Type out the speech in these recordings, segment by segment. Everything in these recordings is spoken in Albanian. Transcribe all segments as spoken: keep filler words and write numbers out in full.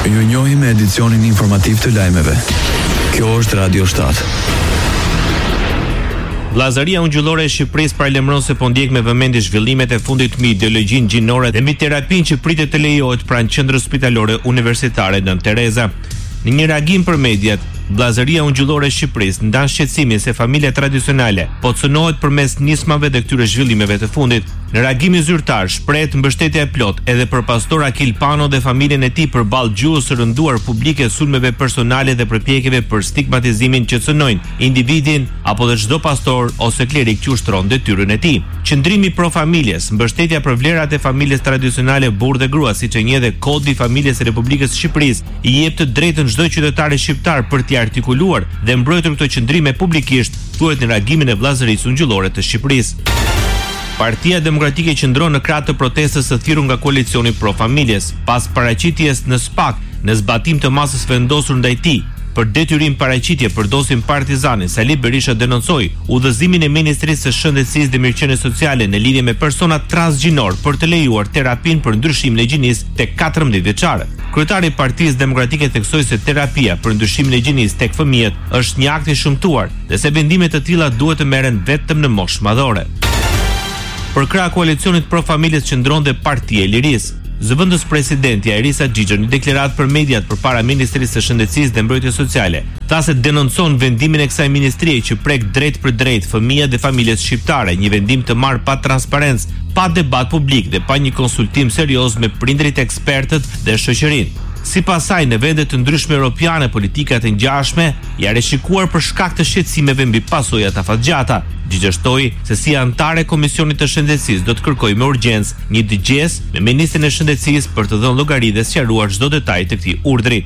Ju njohim me edicionin informativ të lajmeve. Kjo është Radio shtat. Vllazëria Ungjillore e Shqipërisë paralajmëron se po ndjek me vëmendje zhvillimet e fundit mbi ideologjinë gjinore dhe mbi terapinë që pritet të lejohet pranë qendrës spitalore universitare Nën Tereza. Në një reagim për mediat, Vllazëria Ungjillore e Shqipërisë ndan shqetësimin se familja tradicionale po cënohet përmes nismave dhe këtyre zhvillimeve të fundit. Në reagimin zyrtar shprehet mbështetje e plot edhe për pastor Akil Pano dhe familjen e tij përballë gjuhës së rënduar publike, sulmeve personale dhe përpjekjeve për stigmatizimin që cënojnë individin apo dhe çdo pastor ose klerik që ushtron detyrën e tij. Qëndrimi pro familjes, mbështetja për vlerat e familjes tradicionale burr dhe grua, siç e njeh dhe Kodi i familjes së Republikës së Shqipërisë, i jep të drejtën çdo qytetari shqiptar për t'i artikuluar dhe mbrojtur këto qëndrime publikisht, thuhet në reagimin e Vllazërisë Ungjillore të Shqipërisë. Partia Demokratike qëndron në krah të protestës së thirrur nga koalicioni pro familjes, pas paraqitjes në SPAK në zbatim të masës vendosur ndaj tij. Për detyrim paraqitje për dosin partizane, Sali Berisha denoncoi udhëzimin e Ministrisë së Shëndetësisë dhe Mirëqenies Sociale në lidhje me persona transgjinor për të lejuar terapinë për ndryshimin e gjinisë tek katërmbëdhjetë vjeçarët. Kryetari i Partisë Demokratike theksoi se terapia për ndryshimin e gjinisë tek fëmijët është një akt i shëmtuar dhe se vendime të tilla duhet të merren vetëm në moshë madhore. Për krah koalicionit pro familjes qëndron dhe Partia e Lirisë. Zëvendës presidenti Airisa Xhixha në deklaratë për mediat përpara Ministrisë së Shëndetësisë dhe Mbrojtjes Sociale, tha se denoncon vendimin e kësaj ministrie që prek drejt për drejt fëmijët dhe familjes shqiptare, një vendim të marrë pa transparencë, pa debat publik dhe pa një konsultim serioz me prindrit, ekspertët dhe shoqërinë. Sipas saj, në vende të ndryshme europiane, politikat e ngjashme janë rishikuar për shkak të shqetësimeve mbi pasojat afatgjata. Gjithashtu, se si antare e Komisionit të Shëndetësisë do të kërkojë me urgjencë një dëgjes me Ministrin e Shëndetësisë për të dhënë llogari dhe sqaruar çdo detaj të këtij urdhri.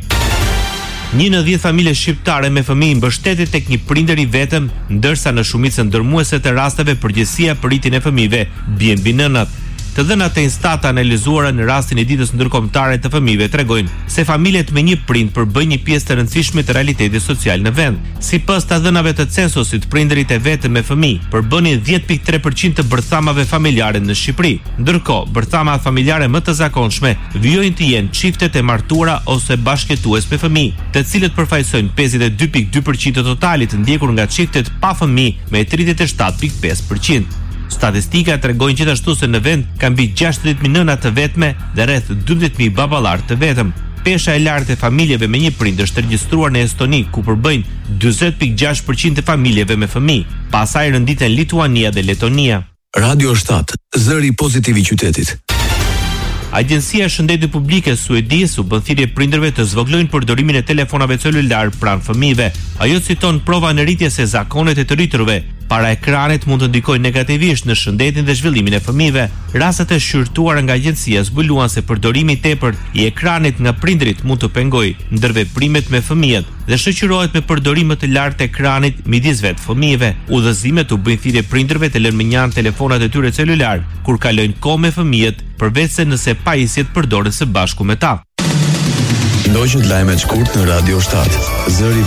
Një në dhjetë familje shqiptare me fëmijë mbështetet tek një prindër i vetëm, ndërsa në shumicën ndërmuese të rasteve përgjegjësia për rritjen e fëmijëve bie mbi nënat. Të dhënat e Instat analizuara në rastin e ditës ndërkombëtare të fëmijëve tregojnë se familjet me një prind përbëjnë një pjesë të rëndësishme të realitetit social në vend. Sipas të dhënave të censusit, prindërit e vetëm me fëmijë përbënin dhjetë pikë tre përqind të bërthamave familjare në Shqipëri. Ndërkohë, bërthamat familjare më të zakonshme vijojnë të jenë çiftet e martuara ose bashkëjetues me fëmijë, të cilët përfaqësojnë pesëdhjetë e dy pikë dy përqind të totalit, ndjekur nga çiftet pa fëmijë me tridhjetë e shtatë pikë pesë përqind. Statistika tregojnë gjithashtu se në vend ka mbi gjashtëdhjetë mijë nëna të vetme dhe rreth dymbëdhjetë mijë baballar të vetëm. Pesha e lartë e familjeve me një prind është regjistruar në Estoni, ku përbëjnë dyzet pikë gjashtë përqind të familjeve me fëmijë. Pastaj renditen Lituania dhe Letonia. Radio shtat, zëri pozitiv i qytetit. Agjencia e Shëndetit Publike suedeze u bën thirrje prindërve të zvogëlojnë përdorimin e telefonave celular pranë fëmijëve. Ajo citon prova në rritje se zakonet e të rriturve para ekranit mund të ndikojnë negativisht në shëndetin dhe zhvillimin e fëmijëve. Rastet e shqyrtuara nga agjencia zbuluan se përdorimi i tepërt i ekranit nga prindrit mund të pengojë ndërveprimet me fëmijët dhe shoqërohet me përdorim më të lartë të ekranit midis vetë fëmijëve. Udhëzimet u bëjnë thirrje prindërve të lënë menjan telefonat e tyre celular kur kalojnë kohë me fëmijët, përveç se nëse pajisjet përdoren së bashku me ta. Ndoqët lajmet shkurt në Radio shtat. Zëri